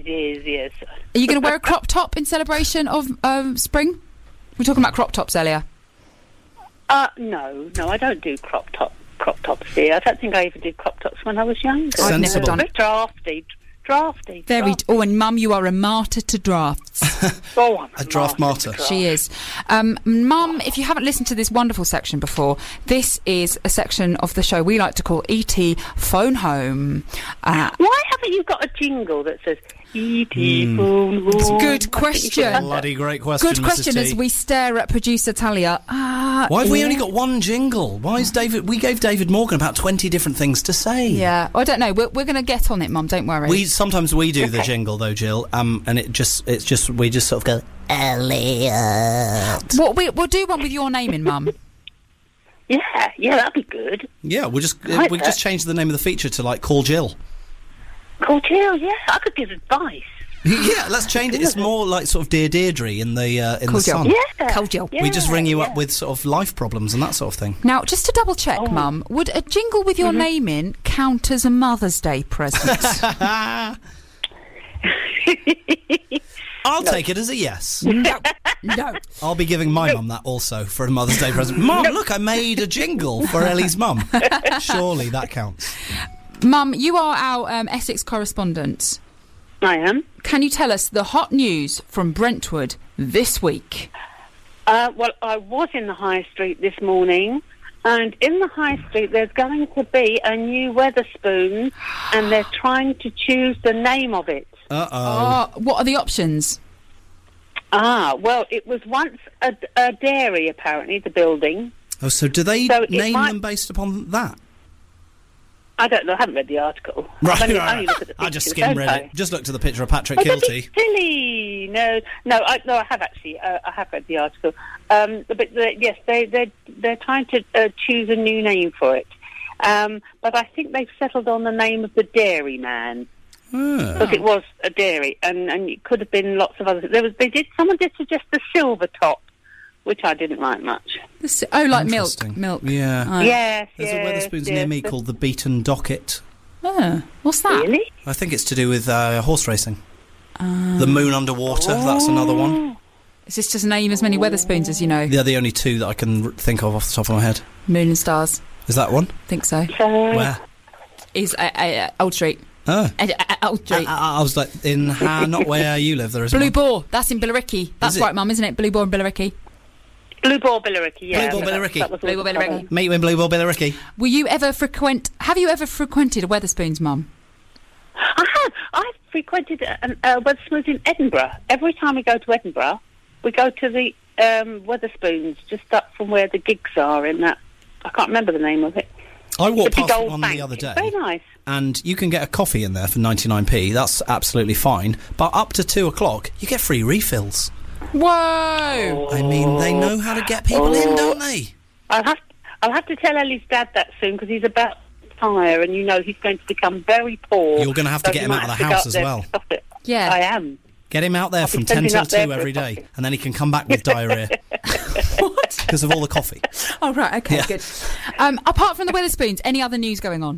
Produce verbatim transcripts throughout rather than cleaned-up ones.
It is, yes. Are you going to wear a crop top in celebration of um, spring? We were talking about crop tops earlier. Uh, no, no, I don't do crop top crop tops here. I don't think I even did crop tops when I was younger. I've never done it. Drafty, drafty. Very. drafty. Oh, and Mum, you are a martyr to drafts. oh, I'm a draft martyr. martyr. She is. Um, Mum, if you haven't listened to this wonderful section before, this is a section of the show we like to call E T Phone Home. Uh, Why haven't you got a jingle that says E T mm. Phone Home? Good question. Bloody great question. Good question. Missus T. As we stare at producer Talia. Uh, Why have yeah. we only got one jingle? Why is David? We gave David Morgan about twenty different things to say. Yeah, I don't know. We're, we're going to get on it, Mum. Don't worry. We sometimes we do okay. the jingle though, Jill. Um, and it just it's just we just sort of go Elliot. What we we'll do one with your name in, Mum. Yeah, yeah, that'd be good. Yeah, we'll just Like we that. just change the name of the feature to like Call Jill. Call Jill, yeah, I could give advice. Yeah, let's change it. It's more like sort of Dear Deirdre in the uh, in Call the Jill. sun. Yeah. Call Jill. Yeah, We just ring you yeah. up with sort of life problems and that sort of thing. Now, just to double check, Oh. Mum, would a jingle with your Mm-hmm. name in count as a Mother's Day present? I'll take it as a yes. no, no. I'll be giving my mum that also for a Mother's Day present. Mum, look, I made a jingle for Ellie's mum. Surely that counts. Mum, you are our um, Essex correspondent. I am. Can you tell us the hot news from Brentwood this week? Uh, well, I was in the High Street this morning, and in the High Street there's going to be a new Wetherspoons, and they're trying to choose the name of it. Uh-oh. Oh, what are the options? Ah, well, it was once a, a dairy, apparently, the building. Oh, so do they So it name might- them based upon that? I don't know, I haven't read the article. Right, I've only, right. only looked at the I just pictures, skim read don't it. Just looked at the picture of Patrick Oh, don't Kilty. be silly. No, no, I, no, I have actually. Uh, I have read the article. Um, but they, yes, they they they're trying to uh, choose a new name for it. Um, but I think they've settled on the name of the Dairyman Ah. because it was a dairy, and, and it could have been lots of others. There was they did someone did suggest the Silver Top, which I didn't like much. This, oh, like milk. Interesting. Milk. Yeah. Oh. Yes, There's yes, a Wetherspoons yes, near me but- called the Beaten Docket. Oh, what's that? Really? I think it's to do with uh, horse racing. The Moon Underwater, that's another one. Is this just name as many Wetherspoons as you know? They're the only two that I can r- think of off the top of my head. Moon and Stars. Is that one? Think so. So, Where? Is uh, uh, Old Street. Oh. Uh, uh, Old I, Street. I, I was like, in uh, not where you live, there isn't Blue one. Boar. That's in Billericay. That's it? right, Mum, isn't it? Blue Boar and Billericay. Blue Ball Billericay, yeah. Blue Ball that- Billericay. that was Blue all Ball the Billericay. trouble. Meet you in Blue Ball Billericay. Will you ever frequent... Have you ever frequented a Wetherspoons, Mum? I have. I've frequented uh, uh, Wetherspoons in Edinburgh. Every time we go to Edinburgh, we go to the um, Wetherspoons just up from where the gigs are in that. I can't remember the name of it. I walked The big past old one bank. the other day. Very nice. And you can get a coffee in there for ninety-nine p. That's absolutely fine. But up to two o'clock, you get free refills. Whoa! I mean, they know how to get people in, don't they? I'll have I'll have to tell Ellie's dad that soon because he's about to retire, and you know he's going to become very poor. You're going to have to so get he him might out of have the to go house up as there well. to stop it. Yeah. I am. Get him out there I'll from be ten sending till up there two for every a day, coffee. and then he can come back with diarrhoea What? because of all the coffee. Oh, right, okay, Yeah. good. Um, apart from the Wetherspoons, any other news going on?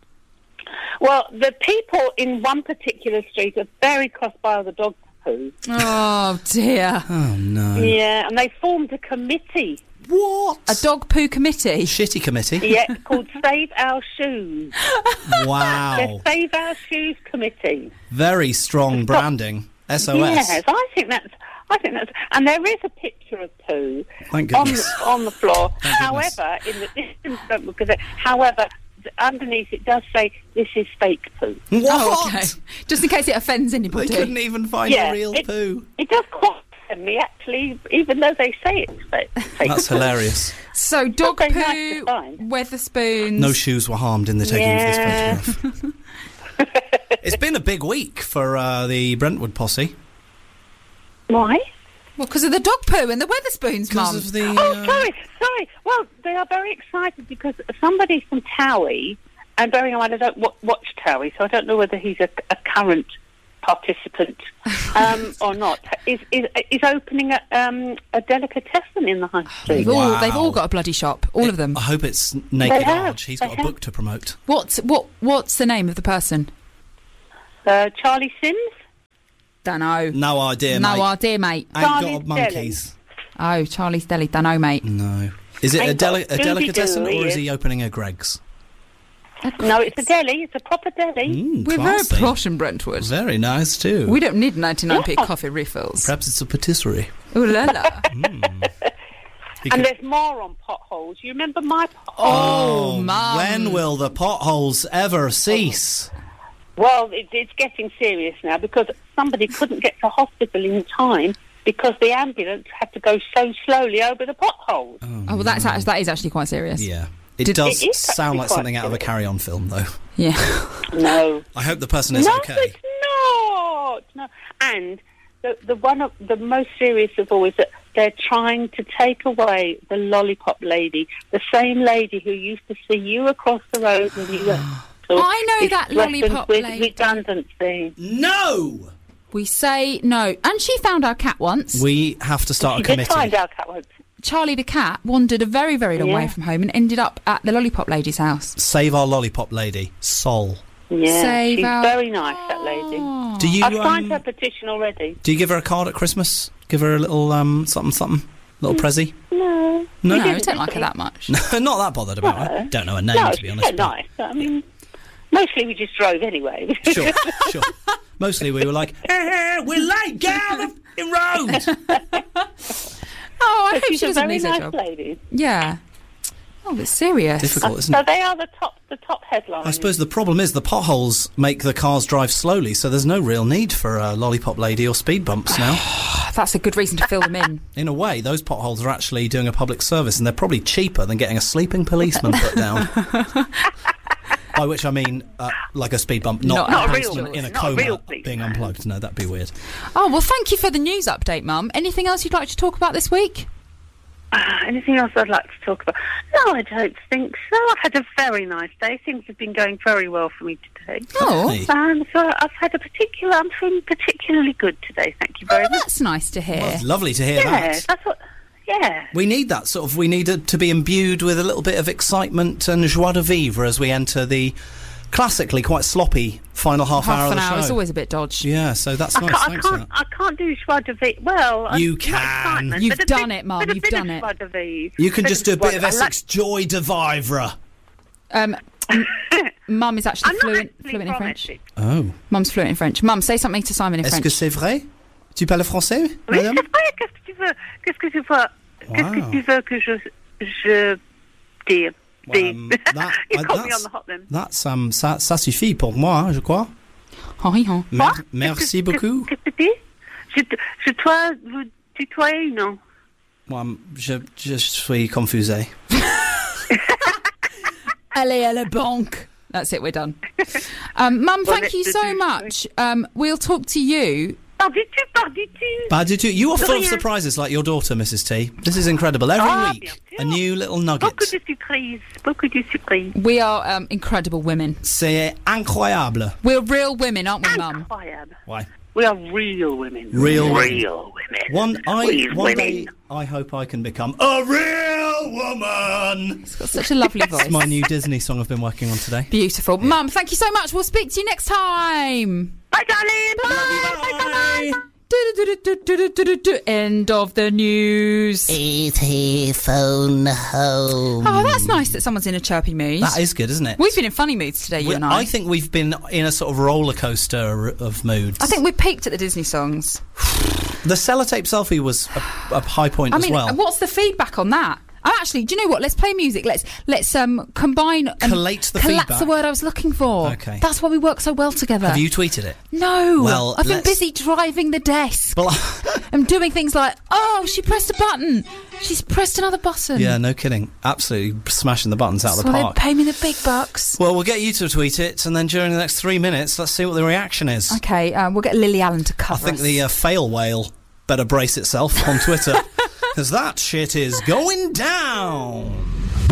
Well, the people in one particular street are very cross by all the dog poo. Oh, dear. Oh, no. Yeah, and they formed a committee. What? A dog poo committee? Shitty committee? Yeah, called Save Our Shoes. Wow. The Save Our Shoes Committee. Very strong branding. S O S. Yes, I think that's. I think that's. And there is a picture of poo Thank on goodness. the, on the floor. Thank goodness. However, in the distance, don't look at it. However, underneath it does say this is fake poo. What? Oh, okay. Just in case it offends They anybody. couldn't even find Yeah, a real it- poo. It does quite offend me actually, even though they say it's fake. fake That's poo. hilarious. So, dog Something poo, nice to find. Wetherspoons... No shoes were harmed in the taking Yeah. of this photograph. It's been a big week for uh, the Brentwood posse. Why? Well, because of the dog poo and the Wetherspoons, Because Mum. of the... Oh, uh, sorry, sorry. Well, they are very excited because somebody from Towie, and bearing in mind I don't w- watch Towie, so I don't know whether he's a, a current participant um, or not, is, is is opening a, um, a delicatessen in the high street. They've, all, Wow. they've all got a bloody shop, all of them. I hope it's Naked They have, Arch. He's they got a have. book to promote. What's what? What's the name of the person? Uh, Charlie Sims? Dunno. No idea, No mate. idea, mate. Ain't got Charlie's monkeys. Oh, Charlie's Deli. Dunno, mate. No. Is it a, Ain't deli- got a delicatessen, Scooby-Doo, or is he he opening a Greg's? No, it's a deli. It's a proper deli. Mm, We're classy. very posh in Brentwood. Very nice too. We don't need ninety-nine p Yeah. coffee refills. Perhaps it's a patisserie. Ooh la la. He And could- there's more on potholes. You remember my pothole? Oh, Mum. When will the potholes ever cease? Well, it, it's getting serious now because somebody couldn't get to hospital in time because the ambulance had to go so slowly over the potholes. Oh, well, that's act- that is actually quite serious. Yeah. It Did- does It is sound actually like quite something out of a serious. carry-on film, though. Yeah. No. I hope the person is no, okay. it's not. No. And the, the one of the most serious of all is that they're trying to take away the lollipop lady, the same lady who used to see you across the road when you were. I know that lollipop with lady. redundancy. No! We say no. And she found our cat once. We have to start She a did committee. find out that once. Charlie the cat wandered a very, very long Yeah. way from home and ended up at the lollipop lady's house. Save our lollipop lady, Sol. Yeah, Save she's our- very nice, that lady. Oh. Do you I've signed um, her petition already. do you give her a card at Christmas? Give her a little um something something, little prezi? No. No? No, I didn't, don't like her actually. that much. Not that bothered about her. No. Don't know her name, No, to be she's honest. so but- nice. I mean, mostly we just drove anyway. Sure, sure. Mostly we were like, hey, we're late, get out of the road. Oh, I hope She's she a doesn't very lose her nice job. lady. Yeah. Oh, it's serious. Difficult, isn't So it? they are the top, the top headlines. I suppose the problem is the potholes make the cars drive slowly, so there's no real need for a lollipop lady or speed bumps now. That's a good reason to fill them in. In a way, those potholes are actually doing a public service, and they're probably cheaper than getting a sleeping policeman put down. By which I mean, uh, like a speed bump, not, Not- not a a real policeman in a one, not a coma real policeman. being unplugged. No, that'd be weird. Oh, well, thank you for the news update, Mum. Anything else you'd like to talk about this week? Ah, anything else I'd like to talk about? No, I don't think so. I've had a very nice day. Things have been going very well for me today. Oh, Hey. Um, so I've had a particular, I'm feeling particularly good today. Thank you very oh much. that's nice to hear. Well, it's lovely to hear Yeah, that. that's what, yeah. We need that sort of. We need it to be imbued with a little bit of excitement and joie de vivre as we enter the classically quite sloppy final half, hour Half of an the hour, show. it's always a bit dodgy. Yeah, so that's I nice. can't, I Thanks for can't, that. I can't do joie de vivre. Well, I- You not can. excitement, You've but a done bit- it, Mum, but a you've bit done of it. joie de vivre. You can Bit just do a bit of joie- I like- Essex joy de vivre. Um, m- Mum is actually I'm not fluent, actually fluent in from French. Essex. Oh. Mum's fluent in French. Mum, say something to Simon in Est-ce French. que c'est vrai? Tu parles français, Oui, madame? c'est vrai. Qu'est-ce que tu veux? Qu'est-ce que tu veux? Qu'est-ce que Wow. tu veux que je, je dise? Um, that- you uh, caught me that's- on the hot then. That's um, ça, ça suffit pour moi, hein, je crois. Oh, yeah. Mer- Quoi? merci Qu'est-ce que- beaucoup. Qu'est-ce que tu dis? Je, te- je dois vous tutoyer, non? Moi, je, je suis confusé. Allez à la banque. That's it, we're done. Um, Mum, Well, thank let's you do so this. much. Um, we'll talk to you. Pardis-tu, pardis-tu? Bah, did you, you are full of Rien. surprises like your daughter, Missus T. This is incredible. Every Ah, week, bien sûr. a new little nugget. Beaucoup de surprises. Beaucoup de surprises. We are um, incredible women. C'est incroyable. We're real women, aren't we, Mum? Incroyable. Why? We are real women. Real women. Real women. One, I, Real one women. day, I hope I can become a real woman. It's got such a lovely voice. It's my new Disney song I've been working on today. Beautiful. Mum, thank you so much. We'll speak to you next time. Bye, darling. Bye. Bye. Bye. Bye. Du-du-du-du-du-du-du-du. End of the news. E T phone home. Oh, that's nice that someone's in a chirpy mood. That is good, isn't it? We've been in funny moods today, you We- and I. I think we've been in a sort of roller coaster of moods. I think we peaked at the Disney songs. the sellotape selfie was a, a high point I as mean, well. what's the feedback on that? Oh, actually, do you know what? Let's play music. Let's let's um combine and Collate the collapse feedback. the word I was looking for. Okay. That's why we work so well together. Have you tweeted it? No. Well, I've been let's- busy driving the desk. Well, I'm doing things like, oh, she pressed a button. She's pressed another button. yeah, no kidding. Absolutely smashing the buttons out of So the they park. pay me the big bucks. Well, we'll get you to tweet it, and then during the next three minutes, let's see what the reaction is. Okay, um, we'll get Lily Allen to I cover think us. the uh, fail whale better brace itself on Twitter, because that shit is going down.